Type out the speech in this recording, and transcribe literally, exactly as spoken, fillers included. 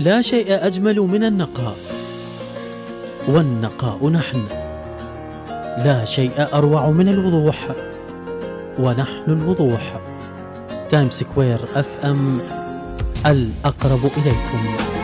لا شيء أجمل من النقاء، والنقاء نحن. لا شيء أروع من الوضوح، ونحن الوضوح. تايم سكوير اف ام، الأقرب إليكم.